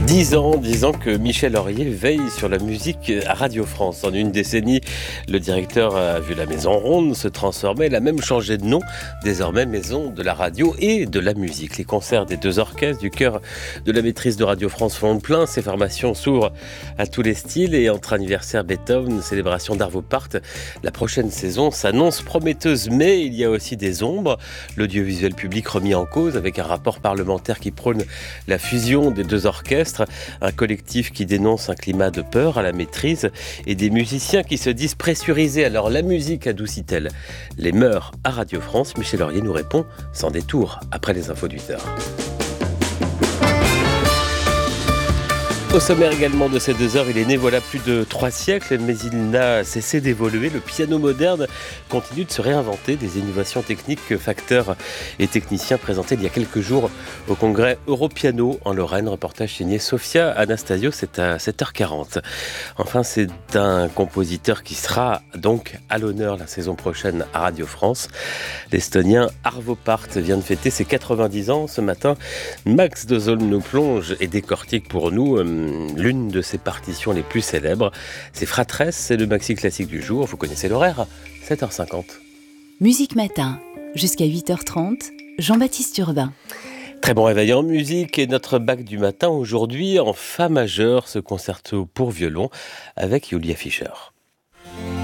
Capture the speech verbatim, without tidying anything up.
Dix ans, dix ans que Michel Laurier veille sur la musique à Radio France. En une décennie, le directeur a vu la Maison Ronde se transformer. Elle a même changé de nom, désormais Maison de la radio et de la musique. Les concerts des deux orchestres du chœur de la maîtrise de Radio France font le plein. Ces formations s'ouvrent à tous les styles et entre anniversaire Beethoven, célébration d'Arvo Pärt, la prochaine saison s'annonce prometteuse. Mais il y a aussi des ombres. L'audiovisuel public remis en cause avec un rapport parlementaire qui prône la fusion des deux orchestres. Un collectif qui dénonce un climat de peur à la maîtrise et des musiciens qui se disent pressurisés. Alors la musique adoucit-elle les mœurs à Radio France? Michel Laurier nous répond sans détour après les infos de huit heures. Au sommaire également de ces deux heures, il est né voilà plus de trois siècles, mais il n'a cessé d'évoluer. Le piano moderne continue de se réinventer. Des innovations techniques que facteurs et techniciens présentaient il y a quelques jours au congrès Europiano en Lorraine. Reportage signé Sofia Anastasio, c'est à sept heures quarante. Enfin, c'est un compositeur qui sera donc à l'honneur la saison prochaine à Radio France. L'Estonien Arvo Pärt vient de fêter ses quatre-vingt-dix ans ce matin. Max Dozolm nous plonge et décortique pour nous euh, l'une de ses partitions les plus célèbres. C'est Fratresse, c'est le maxi classique du jour. Vous connaissez l'horaire, sept heures cinquante. Musique Matin, jusqu'à huit heures trente, Jean-Baptiste Urbain. Très bon réveil en musique et notre bac du matin aujourd'hui en fa majeur, ce concerto pour violon avec Julia Fischer.